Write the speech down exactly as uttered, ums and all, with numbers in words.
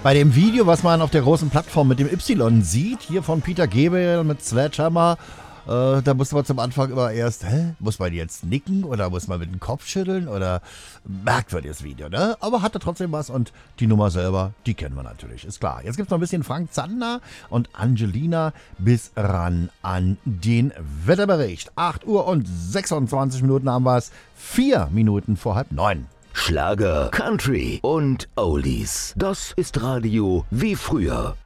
Bei dem Video, was man auf der großen Plattform mit dem Y sieht, hier von Peter Gabriel mit Sledgehammer, äh, da muss man zum Anfang immer erst, hä, muss man jetzt nicken oder muss man mit dem Kopf schütteln oder merkwürdiges Video, ne? Aber hatte trotzdem was und die Nummer selber, die kennen wir natürlich, ist klar. Jetzt gibt es noch ein bisschen Frank Zander und Angelina bis ran an den Wetterbericht. acht Uhr und sechsundzwanzig Minuten haben wir es, vier Minuten vor halb neun. Schlager, Country und Oldies. Das ist Radio wie früher.